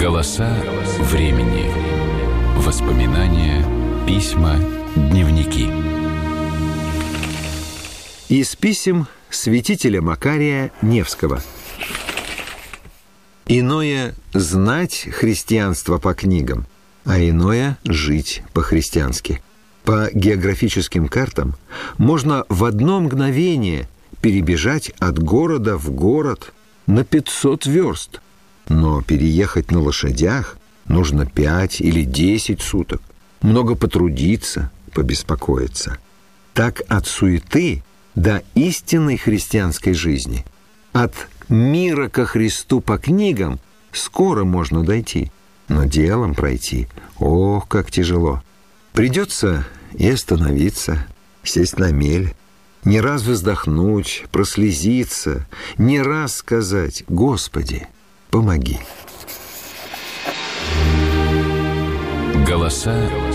Голоса времени. Воспоминания, письма, дневники. Из писем святителя Макария Невского. Иное знать христианство по книгам, а иное жить по-христиански. По географическим картам можно в одно мгновение перебежать от города в город на 500 верст. Но переехать на лошадях нужно 5 или 10 суток. Много потрудиться, побеспокоиться. Так от суеты до истинной христианской жизни, от мира ко Христу по книгам скоро можно дойти, но делом пройти, ох, как тяжело. Придется и остановиться, сесть на мель, не раз вздохнуть, прослезиться, не раз сказать: «Господи, помоги». Голоса